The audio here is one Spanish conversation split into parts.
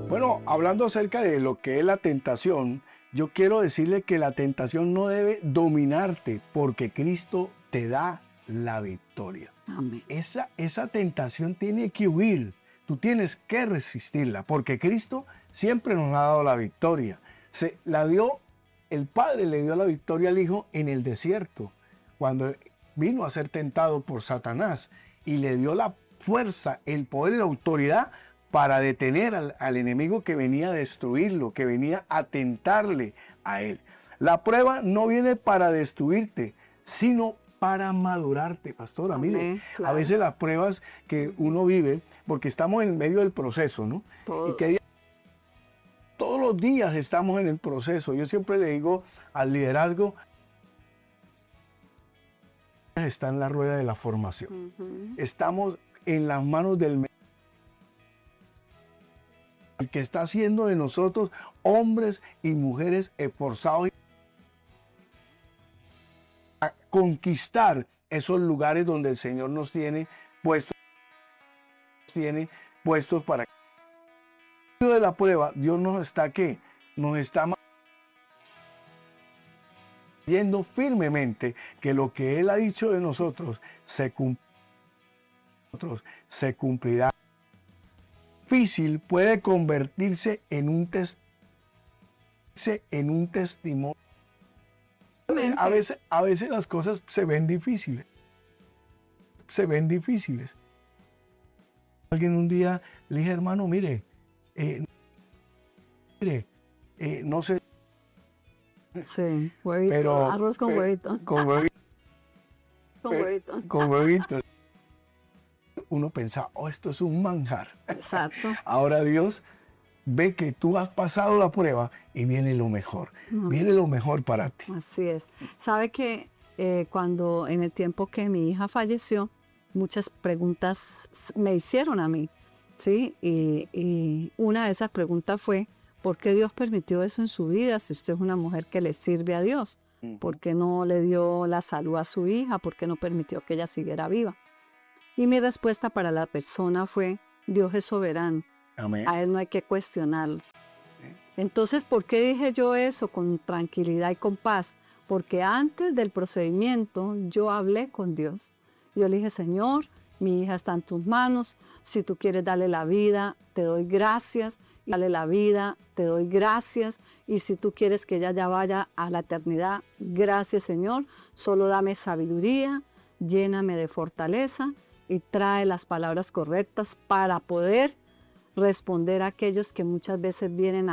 Bueno, hablando acerca de lo que es la tentación, yo quiero decirle que la tentación no debe dominarte porque Cristo te da la victoria. Amén. Esa tentación tiene que huir. Tú tienes que resistirla porque Cristo siempre nos ha dado la victoria. El Padre le dio la victoria al Hijo en el desierto, cuando vino a ser tentado por Satanás y le dio la fuerza, el poder y la autoridad para detener al enemigo que venía a destruirlo, que venía a tentarle a él. La prueba no viene para destruirte, sino para madurarte, pastora. Amén, Mire, claro. a veces las pruebas que uno vive, porque estamos en medio del proceso, ¿no? Todos. Todos los días estamos en el proceso. Yo siempre le digo al liderazgo, está en la rueda de la formación. Estamos en las manos del el que está haciendo de nosotros hombres y mujeres esforzados a conquistar esos lugares donde el Señor nos tiene puestos para de la prueba. Dios nos está nos está yendo firmemente que lo que Él ha dicho de nosotros se cumplirá. Difícil puede convertirse en un testimonio. A veces las cosas se ven difíciles. Alguien un día le dije, hermano, mire, no sé. Sí, huevito, pero, arroz con huevito. Con huevito. Con huevito. Con huevitos. Uno pensa, oh, esto es un manjar. Exacto. Ahora Dios ve que tú has pasado la prueba y viene lo mejor. Viene lo mejor para ti. Así es. Sabe que cuando en el tiempo que mi hija falleció, muchas preguntas me hicieron a mí, ¿sí? Y una de esas preguntas fue, ¿por qué Dios permitió eso en su vida si usted es una mujer que le sirve a Dios? ¿Por qué no le dio la salud a su hija? ¿Por qué no permitió que ella siguiera viva? Y mi respuesta para la persona fue, Dios es soberano. Amén. A Él no hay que cuestionarlo. Entonces, ¿por qué dije yo eso con tranquilidad y con paz? Porque antes del procedimiento yo hablé con Dios. Yo le dije, Señor, mi hija está en tus manos. Si tú quieres darle la vida, te doy gracias. Dale la vida, te doy gracias. Y si tú quieres que ella ya vaya a la eternidad, gracias, Señor. Solo dame sabiduría, lléname de fortaleza y trae las palabras correctas para poder responder a aquellos que muchas veces vienen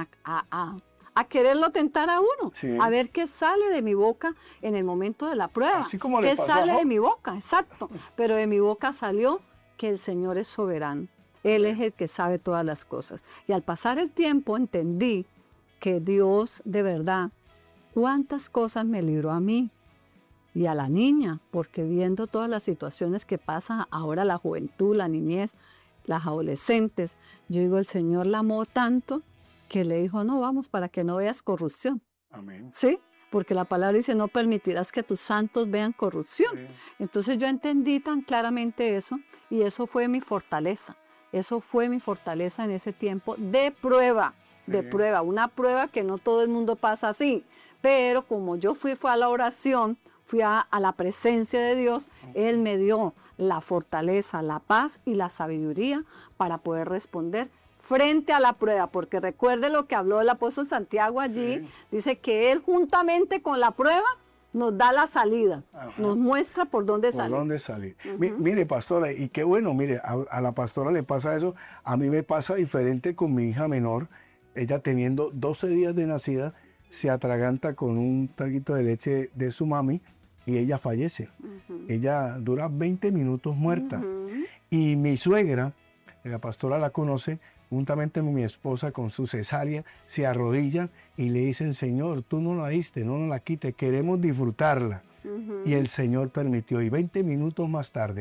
a quererlo tentar a uno, sí, a ver qué sale de mi boca en el momento de la prueba. Así como le ¿Qué pasó sale a Job? de mi boca? Exacto. Pero de mi boca salió que el Señor es soberano. Él es el que sabe todas las cosas. Y al pasar el tiempo entendí que Dios de verdad, cuántas cosas me libró a mí y a la niña, porque viendo todas las situaciones que pasan ahora la juventud, la niñez, las adolescentes, yo digo, el Señor la amó tanto que le dijo, no, vamos, para que no veas corrupción. Amén. ¿Sí? Porque la palabra dice, no permitirás que tus santos vean corrupción. Sí. Entonces yo entendí tan claramente eso y eso fue mi fortaleza. Eso fue mi fortaleza en ese tiempo de prueba, una prueba que no todo el mundo pasa así. Pero como yo fui a la oración, fui a la presencia de Dios, Él me dio la fortaleza, la paz y la sabiduría para poder responder frente a la prueba, porque recuerde lo que habló el apóstol Santiago allí, dice que Él juntamente con la prueba nos da la salida, nos muestra por dónde salir. Por dónde salir. Mire, pastora, y qué bueno, mire, a la pastora le pasa eso, a mí me pasa diferente con mi hija menor, ella teniendo 12 días de nacida, se atraganta con un traguito de leche de su mami y ella fallece. Ella dura 20 minutos muerta. Y mi suegra, la pastora la conoce, juntamente con mi esposa con su cesárea, se arrodillan y le dicen, Señor, tú no la diste, no nos la quites, queremos disfrutarla. Y el Señor permitió. Y 20 minutos más tarde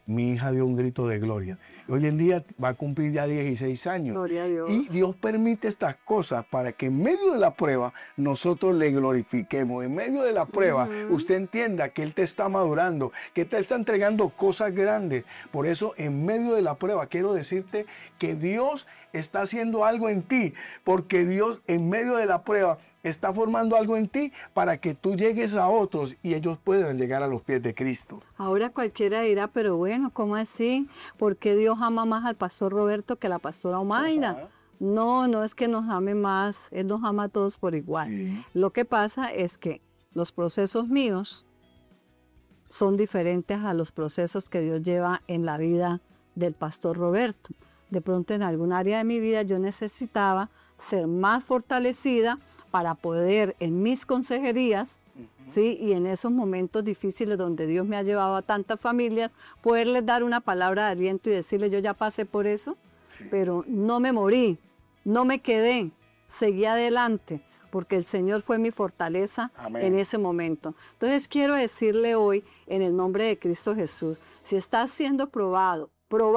mi hija dio un grito de gloria. Hoy en día va a cumplir ya 16 años. Gloria a Dios. Y Dios permite estas cosas para que en medio de la prueba nosotros le glorifiquemos. En medio de la prueba usted entienda que Él te está madurando, que te está entregando cosas grandes. Por eso en medio de la prueba quiero decirte que Dios está haciendo algo en ti, porque Dios en medio de la prueba está formando algo en ti para que tú llegues a otros y ellos puedan llegar a los pies de Cristo. Ahora cualquiera dirá, pero bueno, ¿cómo así? ¿Por qué Dios ama más al pastor Roberto que a la pastora Omaira? Ajá. No es que nos ame más, Él nos ama a todos por igual. Sí. Lo que pasa es que los procesos míos son diferentes a los procesos que Dios lleva en la vida del pastor Roberto. De pronto en algún área de mi vida yo necesitaba ser más fortalecida para poder en mis consejerías, ¿sí? Y en esos momentos difíciles donde Dios me ha llevado a tantas familias, poderles dar una palabra de aliento y decirles, yo ya pasé por eso, pero no me morí, no me quedé, seguí adelante, porque el Señor fue mi fortaleza. Amén. En ese momento. Entonces quiero decirle hoy, en el nombre de Cristo Jesús, si estás siendo probado,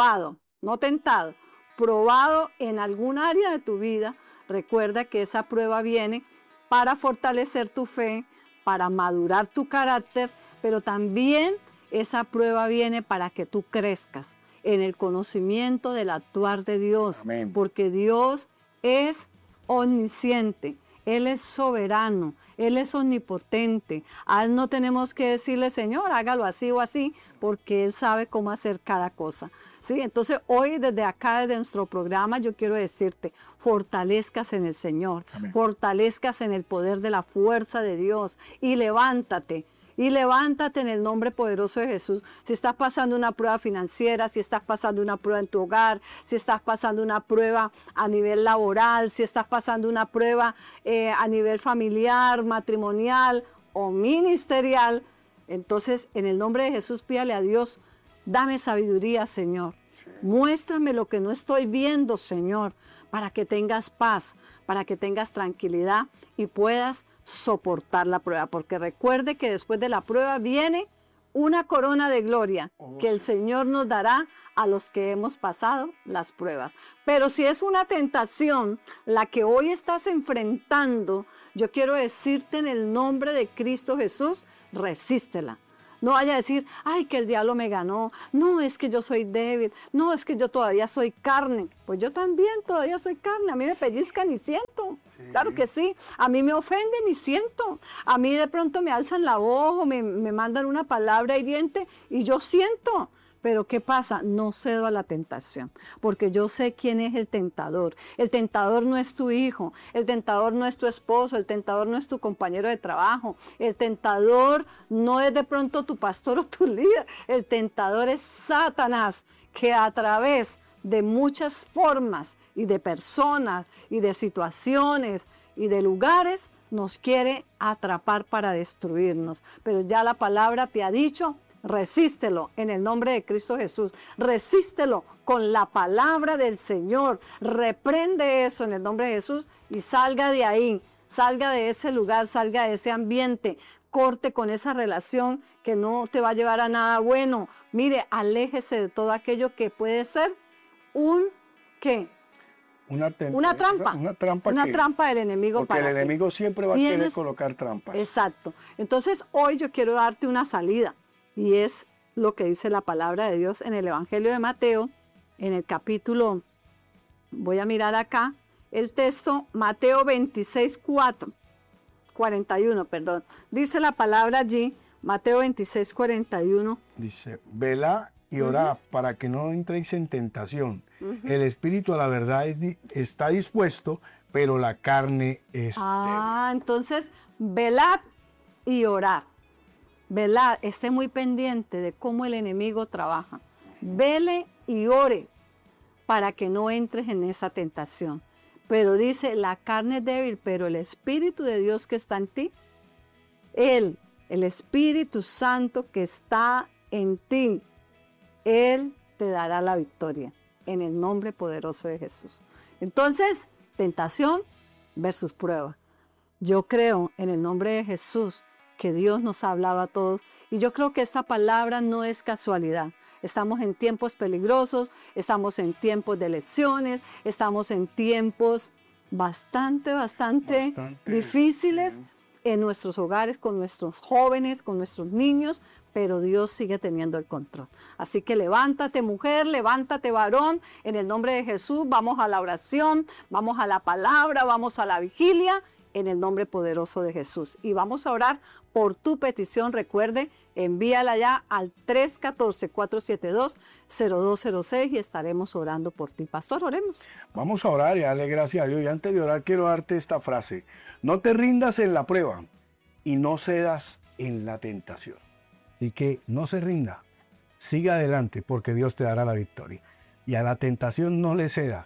no tentado, probado en algún área de tu vida, recuerda que esa prueba viene para fortalecer tu fe, para madurar tu carácter, pero también esa prueba viene para que tú crezcas en el conocimiento del actuar de Dios. Amén. Porque Dios es omnisciente, Él es soberano, Él es omnipotente. A Él no tenemos que decirle, Señor, hágalo así o así, porque Él sabe cómo hacer cada cosa. ¿Sí? Entonces hoy desde acá, desde nuestro programa, yo quiero decirte, fortalezcas en el Señor, amén, fortalezcas en el poder de la fuerza de Dios y levántate. Y levántate en el nombre poderoso de Jesús. Si estás pasando una prueba financiera, si estás pasando una prueba en tu hogar, si estás pasando una prueba a nivel laboral, si estás pasando una prueba a nivel familiar, matrimonial o ministerial, entonces en el nombre de Jesús pídale a Dios, dame sabiduría, Señor. Sí. Muéstrame lo que no estoy viendo, Señor, para que tengas paz, para que tengas tranquilidad y puedas soportar la prueba, porque recuerde que después de la prueba viene una corona de gloria que el Señor nos dará a los que hemos pasado las pruebas. Pero si es una tentación la que hoy estás enfrentando, yo quiero decirte en el nombre de Cristo Jesús, resístela. No vaya a decir, ay, que el diablo me ganó. No, es que yo soy débil. No, es que yo todavía soy carne. Pues yo también todavía soy carne. A mí me pellizcan y siento. Sí. Claro que sí. A mí me ofenden y siento. A mí de pronto me alzan la voz o me mandan una palabra hiriente y yo siento. Pero ¿qué pasa? No cedo a la tentación, porque yo sé quién es el tentador. El tentador no es tu hijo, el tentador no es tu esposo, el tentador no es tu compañero de trabajo, el tentador no es de pronto tu pastor o tu líder, el tentador es Satanás, que a través de muchas formas y de personas y de situaciones y de lugares nos quiere atrapar para destruirnos. Pero ya la palabra te ha dicho, resístelo en el nombre de Cristo Jesús. Resístelo con la palabra del Señor. Reprende eso en el nombre de Jesús y salga de ahí, salga de ese lugar, salga de ese ambiente. Corte con esa relación que no te va a llevar a nada bueno. Mire, aléjese de todo aquello que puede ser ¿qué? Una trampa. Una trampa del enemigo. Porque el enemigo siempre va a querer colocar trampas. Exacto. Entonces hoy yo quiero darte una salida. Y es lo que dice la palabra de Dios en el Evangelio de Mateo, en el capítulo, voy a mirar acá, el texto, Mateo 41, perdón. Dice la palabra allí, Mateo 26, 41. Dice, velad y orad para que no entréis en tentación. El espíritu a la verdad está dispuesto, pero la carne es débil. Entonces, velad y orad. Velad, esté muy pendiente de cómo el enemigo trabaja. Vele y ore para que no entres en esa tentación. Pero dice, la carne es débil, pero el Espíritu de Dios que está en ti, el Espíritu Santo que está en ti, Él te dará la victoria en el nombre poderoso de Jesús. Entonces, tentación versus prueba. Yo creo en el nombre de Jesús que Dios nos ha hablado a todos. Y yo creo que esta palabra no es casualidad. Estamos en tiempos peligrosos, estamos en tiempos de elecciones, estamos en tiempos bastante difíciles en nuestros hogares, con nuestros jóvenes, con nuestros niños, pero Dios sigue teniendo el control. Así que levántate mujer, levántate varón, en el nombre de Jesús, vamos a la oración, vamos a la palabra, vamos a la vigilia, en el nombre poderoso de Jesús. Y vamos a orar por tu petición. Recuerde, envíala ya al 314-472-0206 y estaremos orando por ti. Pastor, oremos. Vamos a orar y darle gracias a Dios. Y antes de orar, quiero darte esta frase. No te rindas en la prueba y no cedas en la tentación. Así que no se rinda. Siga adelante porque Dios te dará la victoria. Y a la tentación no le ceda.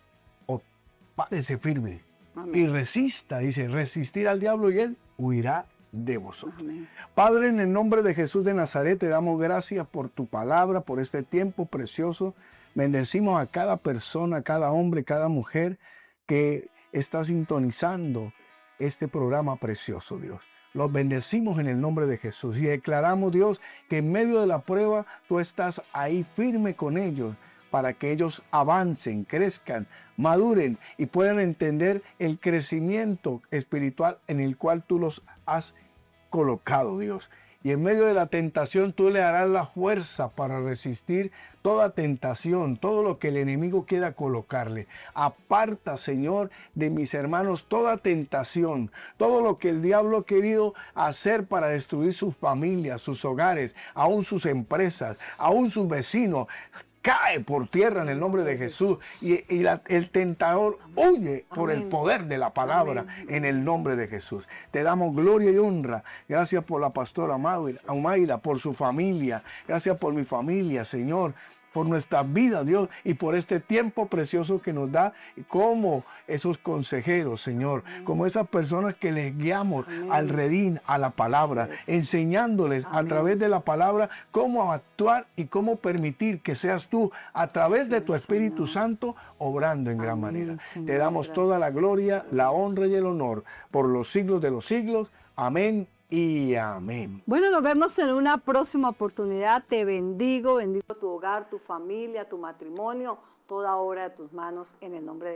O párese firme. Amén. Y resista, dice, resistir al diablo y él huirá de vosotros. Amén. Padre, en el nombre de Jesús de Nazaret, te damos gracias por tu palabra, por este tiempo precioso. Bendecimos a cada persona, cada hombre, cada mujer que está sintonizando este programa precioso, Dios. Los bendecimos en el nombre de Jesús y declaramos, Dios, que en medio de la prueba tú estás ahí firme con ellos, para que ellos avancen, crezcan, maduren y puedan entender el crecimiento espiritual en el cual tú los has colocado, Dios. Y en medio de la tentación tú le darás la fuerza para resistir toda tentación, todo lo que el enemigo quiera colocarle. Aparta, Señor, de mis hermanos toda tentación, todo lo que el diablo ha querido hacer para destruir sus familias, sus hogares, aún sus empresas, aún sus vecinos. Cae por tierra en el nombre de Jesús y el tentador huye por el poder de la palabra en el nombre de Jesús. Te damos gloria y honra. Gracias por la pastora Humaira, por su familia. Gracias por mi familia, Señor. Por nuestra vida, Dios, y por este tiempo precioso que nos da, como esos consejeros, Señor, como esas personas que les guiamos al redín, a la palabra, enseñándoles a través de la palabra cómo actuar y cómo permitir que seas tú, a través de tu Espíritu Santo, obrando en gran manera. Te damos toda la gloria, la honra y el honor por los siglos de los siglos. Amén. Y amén. Bueno, nos vemos en una próxima oportunidad. Te bendigo tu hogar, tu familia, tu matrimonio, toda obra de tus manos en el nombre de